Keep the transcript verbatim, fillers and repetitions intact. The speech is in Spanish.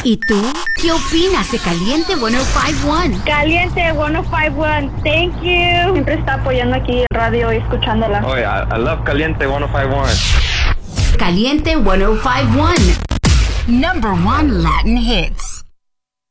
¿Y tú? ¿Qué opinas de Caliente ciento cincuenta y uno? Caliente ciento cincuenta y uno, thank you. Siempre está apoyando aquí radio y escuchándola. Oh, yeah, I love Caliente ciento cincuenta y uno. Caliente ciento cincuenta y uno. Number one Latin hits.